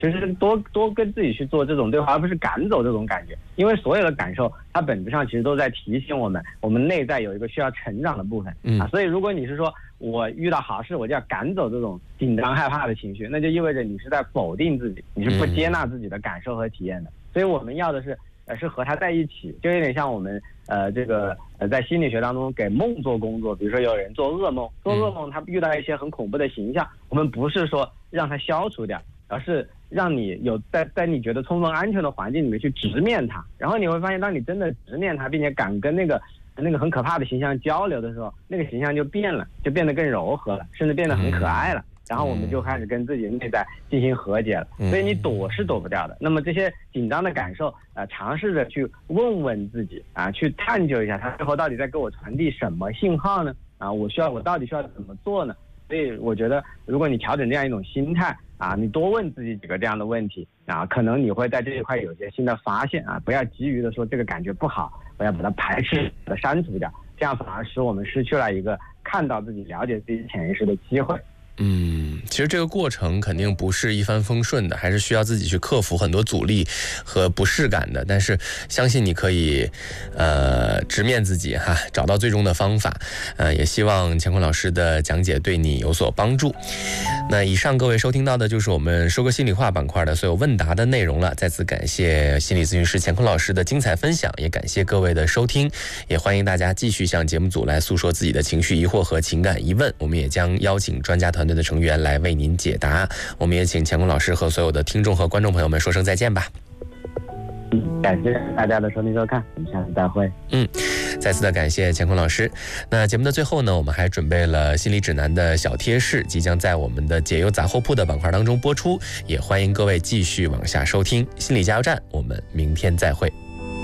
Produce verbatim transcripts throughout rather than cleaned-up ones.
就是多多跟自己去做这种对话，而不是赶走这种感觉。因为所有的感受，它本质上其实都在提醒我们，我们内在有一个需要成长的部分啊。所以如果你是说我遇到好事我就要赶走这种紧张害怕的情绪，那就意味着你是在否定自己，你是不接纳自己的感受和体验的。所以我们要的是呃是和他在一起，就有点像我们呃这个呃在心理学当中给梦做工作。比如说有人做噩梦，做噩梦他遇到一些很恐怖的形象，我们不是说让他消除掉，而是让你有在在你觉得充分安全的环境里面去直面它。然后你会发现，当你真的直面它，并且敢跟那个那个很可怕的形象交流的时候，那个形象就变了，就变得更柔和了，甚至变得很可爱了。然后我们就开始跟自己的内在进行和解了。所以你躲是躲不掉的。那么这些紧张的感受，呃，尝试着去问问自己啊，去探究一下它最后到底在给我传递什么信号呢？啊，我需要我到底需要怎么做呢？所以我觉得，如果你调整这样一种心态啊，你多问自己几个这样的问题啊，可能你会在这一块有些新的发现啊。不要急于的说这个感觉不好，我要把它排斥、把它删除掉，这样反而使我们失去了一个看到自己、了解自己潜意识的机会。 嗯，其实这个过程肯定不是一帆风顺的，还是需要自己去克服很多阻力和不适感的。但是相信你可以呃直面自己哈，找到最终的方法。呃，也希望乾坤老师的讲解对你有所帮助。那以上各位收听到的就是我们说个心里话板块的所有问答的内容了。再次感谢心理咨询师乾坤老师的精彩分享，也感谢各位的收听，也欢迎大家继续向节目组来诉说自己的情绪疑惑和情感疑问，我们也将邀请专家团队的成员来为您解答。我们也请乾坤老师和所有的听众和观众朋友们说声再见吧。 感谢大家的收听收看，我们下次再会。 嗯，再次的感谢乾坤老师。那节目的最后呢，我们还准备了心理指南的小贴士，即将在我们的解忧杂货铺的板块当中播出，也欢迎各位继续往下收听心理加油站。我们明天再会。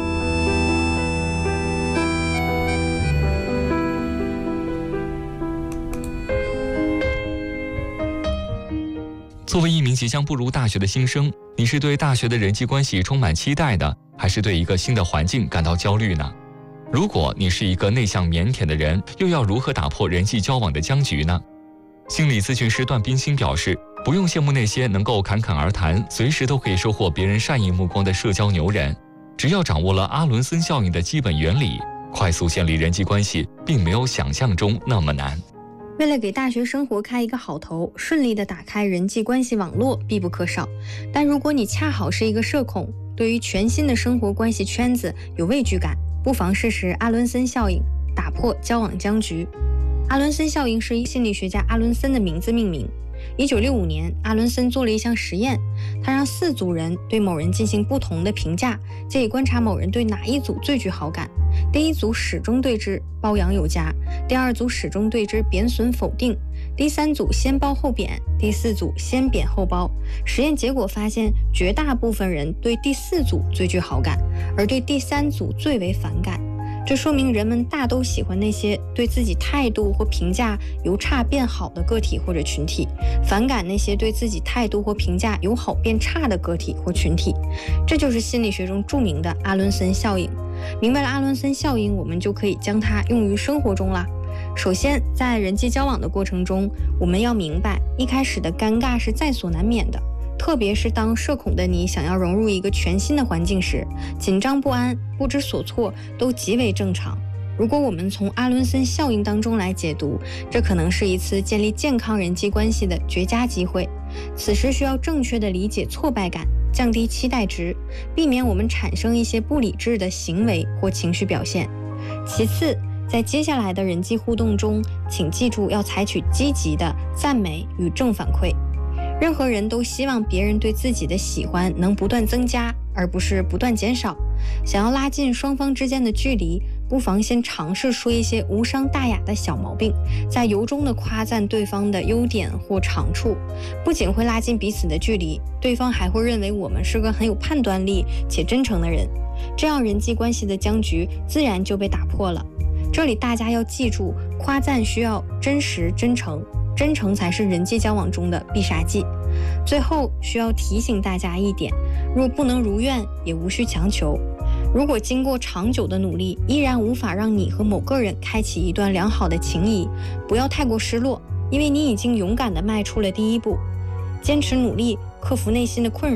作为一名即将步入大学的新生，你是对大学的人际关系充满期待的，还是对一个新的环境感到焦虑呢？如果你是一个内向腼腆的人，又要如何打破人际交往的僵局呢？心理咨询师段冰心表示，不用羡慕那些能够侃侃而谈，随时都可以收获别人善意目光的社交牛人，只要掌握了阿伦森效应的基本原理，快速建立人际关系并没有想象中那么难。 为了给大学生活开一个好头，顺利的打开人际关系网络必不可少。但如果你恰好是一个社恐，对于全新的生活关系圈子有畏惧感，不妨试试阿伦森效应，打破交往僵局。阿伦森效应是以心理学家阿伦森的名字命名。一九六五年，阿伦森做了一项实验，他让四组人对某人进行不同的评价，借以观察某人对哪一组最具好感。第一组始终对之褒扬有加，第二组始终对之贬损否定，第三组先褒后贬，第四组先贬后褒。实验结果发现，绝大部分人对第四组最具好感，而对第三组最为反感。这说明人们大都喜欢那些对自己态度或评价由差变好的个体或者群体，反感那些对自己态度或评价由好变差的个体或群体。这就是心理学中著名的阿伦森效应。明白了阿伦森效应，我们就可以将它用于生活中啦。首先，在人际交往的过程中，我们要明白，一开始的尴尬是在所难免的。特别是当社恐的你想要融入一个全新的环境时，紧张不安、不知所措都极为正常。如果我们从阿伦森效应当中来解读，这可能是一次建立健康人际关系的绝佳机会。此时需要正确的理解挫败感，降低期待值，避免我们产生一些不理智的行为或情绪表现。其次，在接下来的人际互动中，请记住要采取积极的赞美与正反馈。任何人都希望别人对自己的喜欢能不断增加，而不是不断减少。想要拉近双方之间的距离，不妨先尝试说一些无伤大雅的小毛病，再由衷的夸赞对方的优点或长处。不仅会拉近彼此的距离，对方还会认为我们是个很有判断力且真诚的人，这样人际关系的僵局自然就被打破了。这里大家要记住，夸赞需要真实真诚，真诚才是人际交往中的必杀技。最后需要提醒大家一点，若不能如愿，也无需强求。如果经过长久的努力，依然无法让你和某个人开启一段良好的情谊，不要太过失落，因为你已经勇敢地迈出了第一步。坚持努力， 克服内心的困扰。